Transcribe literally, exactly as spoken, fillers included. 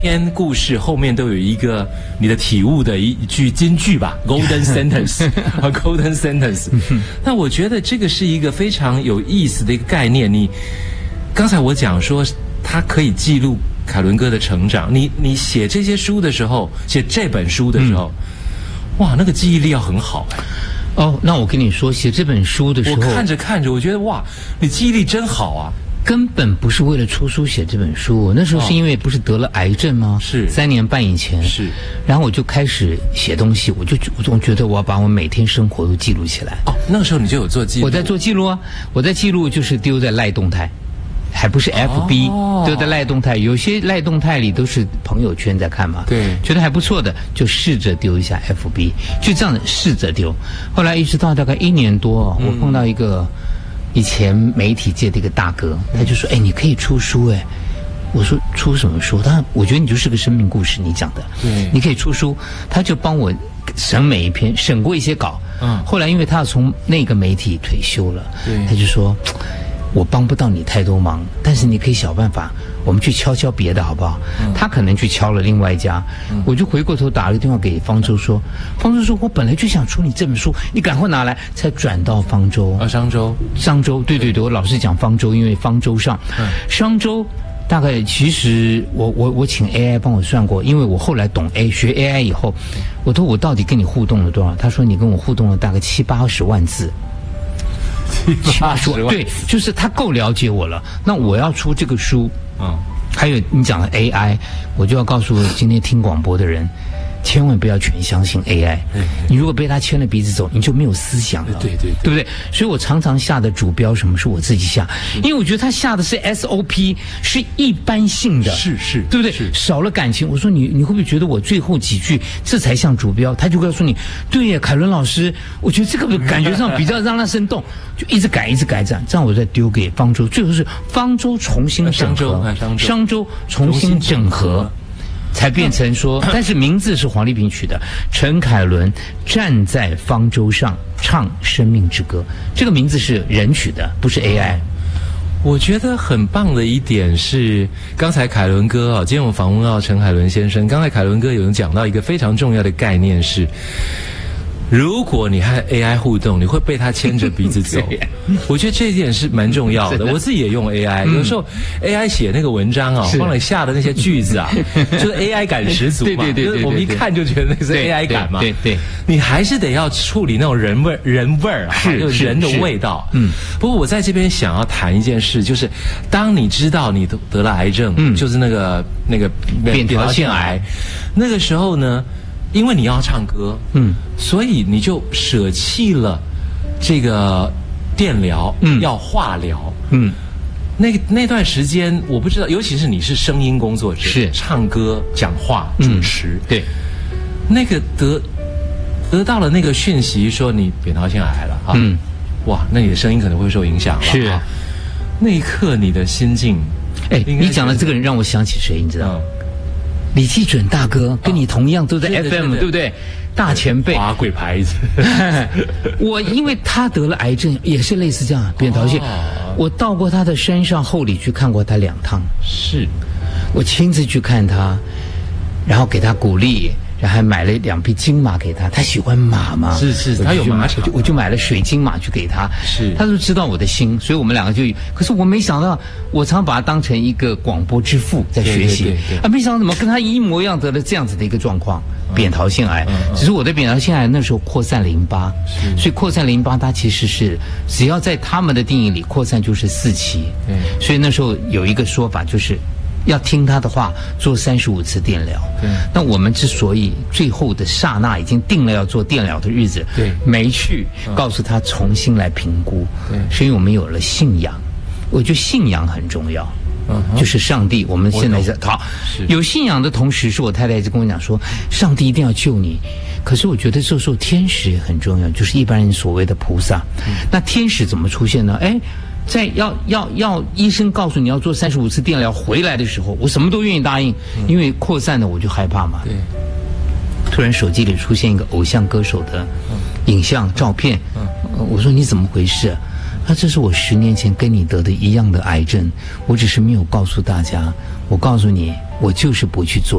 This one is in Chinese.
篇故事后面都有一个你的体悟的一句金句吧 ，Golden Sentence 啊 ，Golden Sentence。那我觉得这个是一个非常有意思的一个概念。你刚才我讲说，它可以记录凯伦哥的成长。你你写这些书的时候，写这本书的时候，嗯、哇，那个记忆力要很好哎。 哦，那我跟你说，写这本书的时候， 我看着看着，我觉得哇，你记忆力真好啊。 根本不是为了出书写这本书，那时候是因为不是得了癌症吗？ 是三年半以前。 是， 然后我就开始写东西，我就我总觉得我要把我每天生活都记录起来。 哦，那个时候你就有做记录？ 我在做记录啊，我在记录就是丢在赖动态，还不是 F B，、哦、丢在赖动态。有些赖动态里都是朋友圈在看嘛， 对， 觉得还不错的就试着丢一下 F B， 就这样的试着丢。后来一直到大概一年多，我碰到一个。以前媒体界的一个大哥，他就说：“哎，你可以出书哎。”我说：“出什么书？”他我觉得你就是个生命故事，你讲的， 对， 你可以出书。他就帮我审每一篇，审过一些稿。嗯，后来因为他要从那个媒体退休了， 对， 他就说：“我帮不到你太多忙，但是你可以想办法，我们去敲敲别的好不好？”嗯、他可能去敲了另外一家，嗯、我就回过头打了个电话给方舟说：“方舟说，我本来就想出你这本书，你赶快拿来。”才转到方舟啊，商周， 商周，对对对，我老是讲方舟，因为方舟上，嗯、商周大概其实我我我请 A I 帮我算过，因为我后来懂 A 学 A I 以后，我说我到底跟你互动了多少？他说你跟我互动了大概七八十万字。 七八十万， 对，就是他够了解我了。那我要出这个书，嗯，还有你讲的 A I， 我就要告诉今天听广播的人，千万不要全相信 A I。你如果被他牵了鼻子走，你就没有思想了， 对对， 对不对？所以我常常下的主标什么是我自己下，因为我觉得他下的是 S O P， 是一般性的， 是是， 对不对？少了感情。我说你你会不会觉得我最后几句这才像主标？他就告诉你，对呀，凯伦老师，我觉得这个感觉上比较让他生动，就一直改一直改这样，这样我再丢给方舟，最后是方舟重新整合，商周重新整合。才变成说，但是名字是黄丽萍取的，陈凯伦站在方舟上唱生命之歌，这个名字是人取的，不是 A I。 我觉得很棒的一点是，刚才凯伦哥啊，今天我们访问到陈凯伦先生，刚才凯伦哥有人讲到一个非常重要的概念是，如果你和 A I 互动，你会被它牵着鼻子走。我觉得这一点是蛮重要的。我自己也用 A I，、嗯、有时候 A I 写那个文章啊，帮你下的那些句子啊，就是 A I 感十足嘛。 对对 对, 对, 对， 我们一看就觉得那是 A I 感嘛。 对 对, 对, 对， 你还是得要处理那种人味人味儿啊，就是人的味道。嗯。不过我在这边想要谈一件事，就是当你知道你得了癌症，嗯，就是那个那个扁桃腺癌， 那个时候呢。因为你要唱歌，嗯，所以你就舍弃了这个电疗，嗯，要化疗，嗯，那那段时间我不知道，尤其是你是声音工作者， 是唱歌、讲话、主持， 嗯、对， 那个得得到了那个讯息说你扁桃腺癌了啊，嗯，哇，那你的声音可能会受影响了， 是啊，那一刻你的心境， 哎，你讲的这个人让我想起谁，你知道吗？嗯李济准大哥跟你同样都在 F M，、哦、对不对？大前辈， 花鬼牌子。 我因为他得了癌症，也是类似这样扁桃腺。哦、我到过他的山上后里去看过他两趟， 是我亲自去看他，然后给他鼓励。然后还买了两匹金马给他，他喜欢马嘛？ 是是，他有马场， 我就我就买了水晶马去给他。 是， 他就知道我的心，所以我们两个就。可是我没想到，我常把他当成一个广播之父在学习， 对对对对啊， 没想到怎么跟他一模一样得了这样子的一个状况，嗯、扁桃腺癌。嗯嗯、只是我的扁桃腺癌那时候扩散淋巴，所以扩散淋巴它其实是只要在他们的定义里扩散就是四期。对，所以那时候有一个说法就是。要听他的话，做三十五次电疗。对，那我们之所以最后的刹那已经定了要做电疗的日子， 对， 没去告诉他重新来评估，对，是因为我们有了信仰。我觉得信仰很重要，嗯，就是上帝。我们现在在好，有信仰的同时，是我太太一直跟我讲说，上帝一定要救你。可是我觉得这时候天使也很重要，就是一般人所谓的菩萨。嗯、那天使怎么出现呢？哎。在要要要医生告诉你要做三十五次电疗回来的时候，我什么都愿意答应，因为扩散的我就害怕嘛。对。突然手机里出现一个偶像歌手的影像照片，我说你怎么回事？他这是我十年前跟你得的一样的癌症，我只是没有告诉大家。我告诉你，我就是不去做。